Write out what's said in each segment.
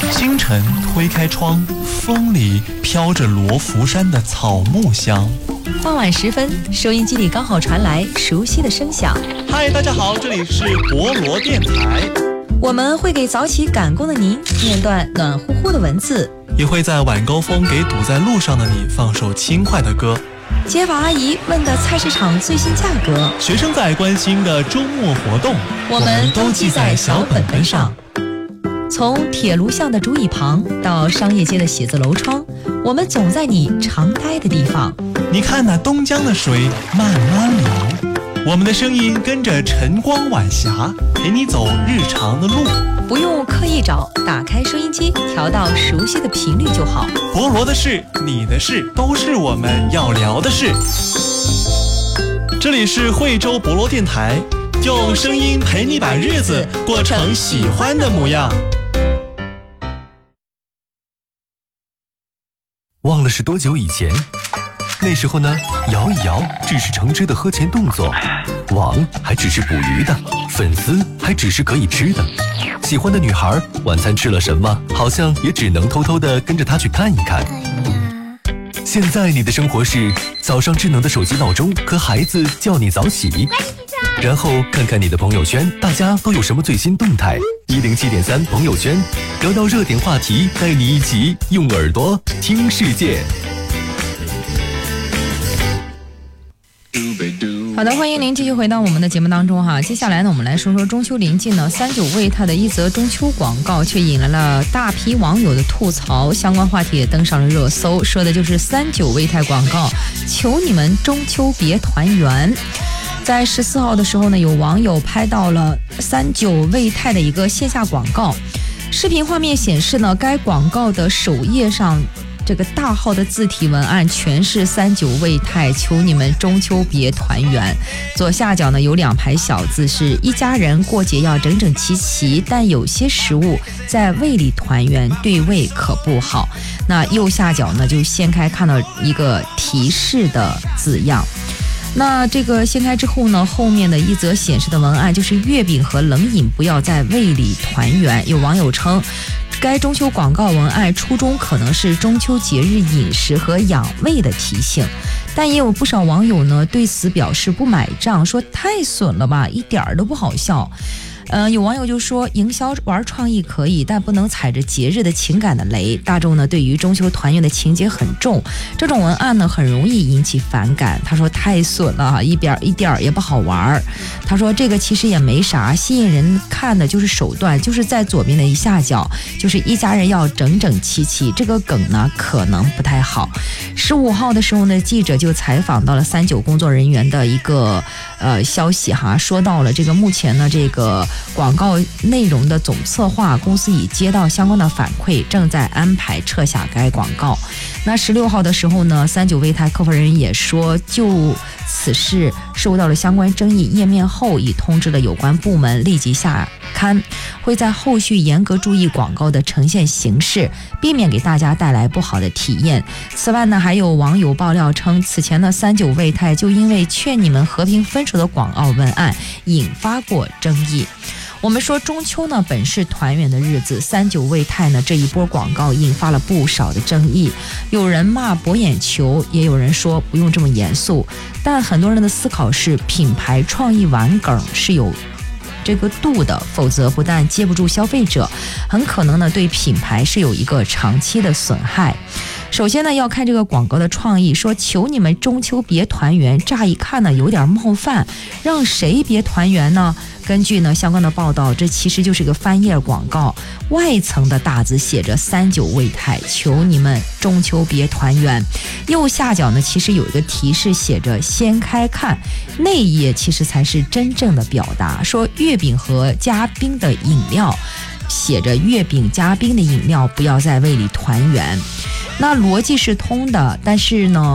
清晨推开窗，风里飘着罗浮山的草木香。 傍晚时分，收音机里刚好传来熟悉的声响。 嗨，大家好，这里是博罗电台。 我们会给早起赶工的您念段暖乎乎的文字， 也会在晚高峰给堵在路上的你放首轻快的歌。 街坊阿姨问的菜市场最新价格， 学生仔关心的周末活动， 我们都记在小本本上。从铁炉巷的竹椅旁到商业街的写字楼窗，我们总在你常待的地方。 你看那东江的水慢慢流，我们的声音跟着晨光晚霞，陪你走日常的路。 不用刻意找，打开收音机，调到熟悉的频率就好。 博罗的事，你的事，都是我们要聊的事。这里是惠州博罗电台，用声音陪你把日子过成喜欢的模样。 忘了是多久以前，那时候呢，摇一摇只是橙汁的喝前动作，网还只是捕鱼的，粉丝还只是可以吃的。喜欢的女孩晚餐吃了什么，好像也只能偷偷的跟着她去看一看。现在你的生活是早上智能的手机闹钟和孩子叫你早起，然后看看你的朋友圈，大家都有什么最新动态。107.3朋友圈，聊聊热点话题，带你一起用耳朵听世界。 好的，欢迎您继续回到我们的节目当中哈。接下来呢，我们来说说中秋临近呢，39味泰的一则中秋广告却引来了大批网友的吐槽，相关话题也登上了热搜，说的就是39味泰广告，求你们中秋别团圆。在14号的时候呢，有网友拍到了39味泰的一个线下广告，视频画面显示呢，该广告的首页上这个大号的字体文案全是39味泰，求你们中秋别团圆。左下角呢有2排小字是一家人过节要整整齐齐，但有些食物在胃里团圆对胃可不好。那右下角呢就掀开看到一个提示的字样。那这个掀开之后呢，后面的一则显示的文案就是月饼和冷饮不要在胃里团圆。有网友称，该中秋广告文案初衷可能是中秋节日饮食和养胃的提醒，但也有不少网友呢对此表示不买账，说太损了吧，一点都不好笑。有网友就说，营销玩创意可以，但不能踩着节日的情感的雷。大众呢对于中秋团圆的情节很重，这种文案呢很容易引起反感。他说太损了，一点也不好玩。他说这个其实也没啥，吸引人看的就是手段，就是在左边的一下角，就是一家人要整整齐齐，这个梗呢可能不太好。15号的时候呢，记者就采访到了39工作人员的一个消息哈，说到了这个目前呢这个广告内容的总策划公司已接到相关的反馈，正在安排撤下该广告。那16号的时候呢，39味泰客服人员也说，就此事受到了相关争议页面后，已通知了有关部门立即下刊，会在后续严格注意广告的呈现形式，避免给大家带来不好的体验。此外呢，还有网友爆料称，此前的39味泰就因为劝你们和平分手的广告文案引发过争议。我们说中秋呢本是团圆的日子，39味泰呢这一波广告引发了不少的争议，有人骂博眼球，也有人说不用这么严肃，但很多人的思考是，品牌创意玩梗是有这个度的，否则不但接不住消费者，很可能呢对品牌是有一个长期的损害。首先呢要看这个广告的创意，说求你们中秋别团圆，乍一看呢有点冒犯，让谁别团圆呢？根据呢相关的报道，这其实就是个翻页广告，外层的大字写着39味泰，求你们中秋别团圆。右下角呢其实有一个提示写着掀开看，那一页其实才是真正的表达，说月饼和加冰的饮料，写着月饼加冰的饮料不要在胃里团圆。那逻辑是通的，但是呢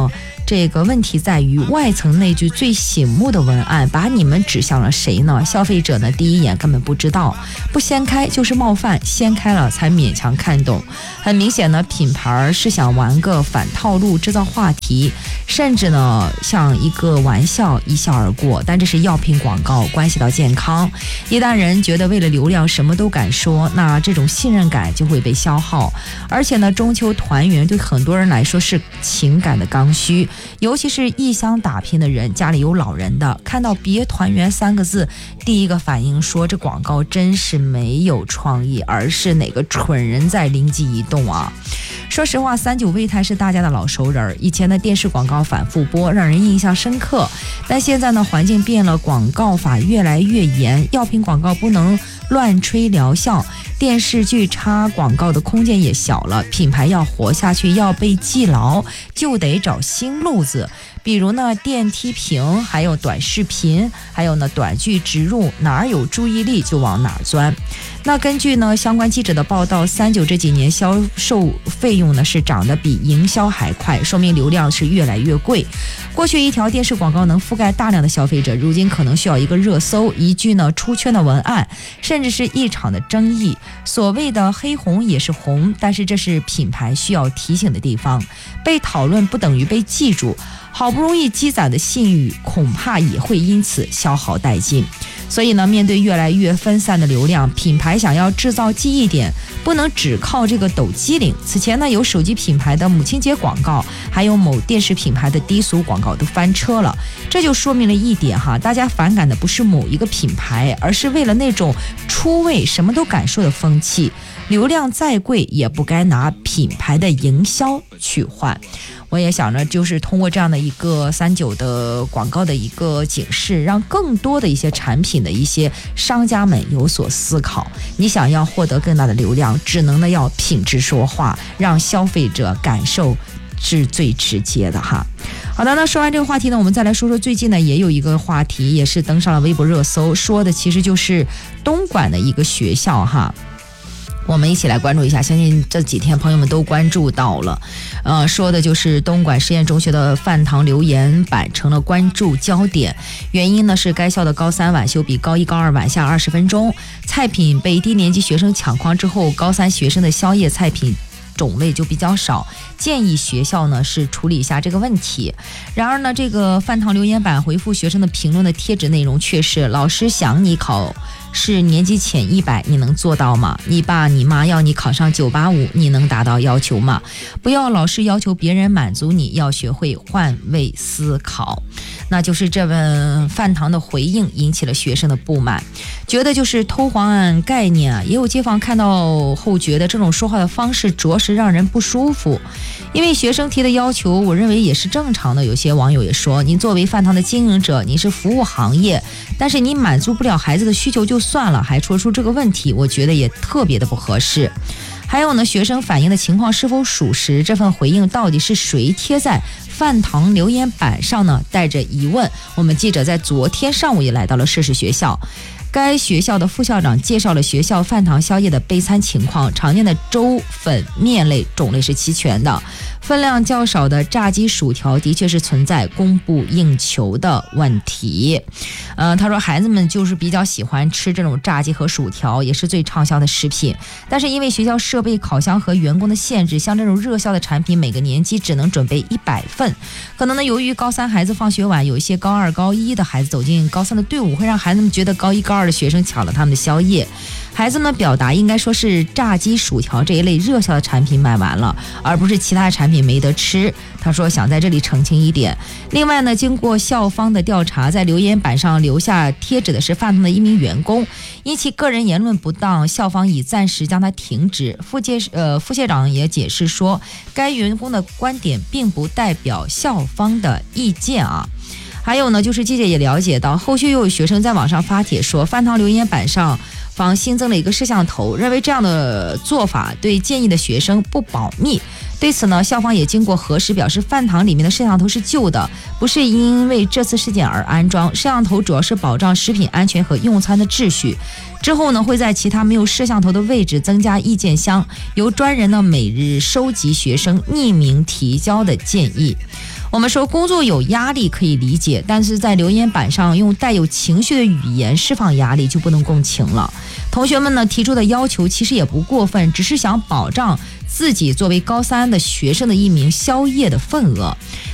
这个问题在于外层那句最醒目的文案把你们指向了谁呢？消费者呢第一眼根本不知道，不掀开就是冒犯，掀开了才勉强看懂。很明显呢，品牌是想玩个反套路，制造话题，甚至呢像一个玩笑一笑而过。但这是药品广告，关系到健康，一旦人觉得为了流量什么都敢说，那这种信任感就会被消耗。而且呢，中秋团圆对很多人来说是情感的刚需，尤其是异乡打拼的人，家里有老人的，看到别团圆3个字，第一个反应说这广告真是没有创意，而是哪个蠢人在灵机一动啊。说实话，39胃泰是大家的老熟人，以前的电视广告反复播，让人印象深刻。但现在呢，环境变了，广告法越来越严，药品广告不能乱吹疗效，电视剧插广告的空间也小了，品牌要活下去，要被记牢，就得找新路子。比如呢，电梯屏，还有短视频，还有呢短剧植入，哪儿有注意力就往哪儿钻。那根据呢相关记者的报道，39这几年销售费用呢是涨得比营销还快，说明流量是越来越贵。过去一条电视广告能覆盖大量的消费者，如今可能需要一个热搜，一句呢出圈的文案，甚至是一场的争议。所谓的黑红也是红，但是这是品牌需要提醒的地方，被讨论不等于被记住，好不容易积攒的信誉恐怕也会因此消耗殆尽。所以呢，面对越来越分散的流量，品牌想要制造记忆点，不能只靠这个抖机灵。此前呢，有手机品牌的母亲节广告，还有某电视品牌的低俗广告都翻车了。这就说明了一点哈，大家反感的不是某一个品牌，而是为了那种出位什么都敢说的风气。流量再贵也不该拿品牌的营销去换。我也想着就是通过这样的一个39的广告的一个警示，让更多的一些产品的一些商家们有所思考。你想要获得更大的流量，只能呢要品质说话，让消费者感受是最直接的哈。好的，那说完这个话题呢，我们再来说说最近呢也有一个话题也是登上了微博热搜，说的其实就是东莞的一个学校哈。我们一起来关注一下，相信这几天朋友们都关注到了，说的就是东莞实验中学的饭堂留言板成了关注焦点。原因呢是该校的高3晚修比高1、高2晚下20分钟，菜品被低年级学生抢光之后，高3学生的宵夜菜品种类就比较少，建议学校呢是处理一下这个问题。然而呢，这个饭堂留言板回复学生的评论的贴纸内容却是：老师想你考试年级前100，你能做到吗？你爸你妈要你考上985，你能达到要求吗？不要老是要求别人满足你，要学会换位思考。那就是这份饭堂的回应引起了学生的不满，觉得就是偷黄案概念啊。也有街坊看到后觉得这种说话的方式着实让人不舒服。因为学生提的要求，我认为也是正常的。有些网友也说，你作为饭堂的经营者，你是服务行业，但是你满足不了孩子的需求就算了，还说出这个问题，我觉得也特别的不合适。还有呢，学生反映的情况是否属实？这份回应到底是谁贴在饭堂留言板上呢？带着疑问，我们记者在昨天上午也来到了涉事学校。该学校的副校长介绍了学校饭堂宵夜的备餐情况，常见的粥、粉、面类种类是齐全的，分量较少的炸鸡、薯条的确是存在供不应求的问题。他说孩子们就是比较喜欢吃这种炸鸡和薯条，也是最畅销的食品。但是因为学校设备、烤箱和员工的限制，像这种热销的产品，每个年级只能准备100份。可能呢，由于高3孩子放学晚，有一些高2、高1的孩子走进高3的队伍，会让孩子们觉得高1、高2的学生抢了他们的宵夜。孩子们表达应该说是炸鸡、薯条这一类热销的产品卖完了，而不是其他产品没得吃。他说想在这里澄清一点。另外呢，经过校方的调查，在留言板上留下贴纸的是饭堂的一名员工，因其个人言论不当，校方已暂时将他停职。副校长也解释说，该员工的观点并不代表校方的意见啊。还有呢，就是记者也了解到，后续又有学生在网上发帖说，饭堂留言板上方新增了一个摄像头，认为这样的做法对建议的学生不保密。对此呢，校方也经过核实，表示饭堂里面的摄像头是旧的，不是因为这次事件而安装。摄像头主要是保障食品安全和用餐的秩序。之后呢，会在其他没有摄像头的位置增加意见箱，由专人呢每日收集学生匿名提交的建议。 我们说工作有压力可以理解，但是在留言板上用带有情绪的语言释放压力就不能共情了。同学们呢提出的要求其实也不过分，只是想保障自己作为高3的学生的一名宵夜的份额。